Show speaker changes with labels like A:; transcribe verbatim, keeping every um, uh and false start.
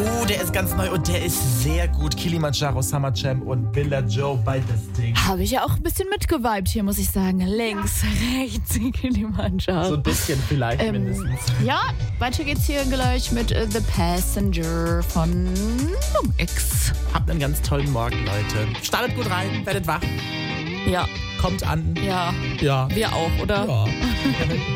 A: Oh, der ist ganz neu und der ist sehr gut. Kilimanjaro, Summer Jam und Billa Joe bei das Ding.
B: Habe ich ja auch ein bisschen mitgevibet hier, muss ich sagen. Links, rechts, Kilimanjaro.
A: So ein bisschen vielleicht
B: Ähm,
A: mindestens.
B: Ja, weiter geht's hier gleich mit äh, The Passenger von Lumix.
A: Habt einen ganz tollen Morgen, Leute. Startet gut rein, werdet wach,
B: Ja,
A: kommt an.
B: ja,
A: Ja.
B: wir auch, oder?
A: Ja.